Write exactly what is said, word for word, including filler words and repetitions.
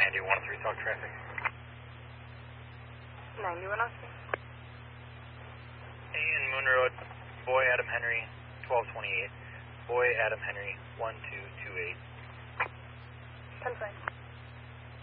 ninety-one oh three, talk traffic. ninety-one oh three. In Moon Road, Boy Adam Henry, twelve twenty-eight. Boy Adam Henry, one two two eight. ten five.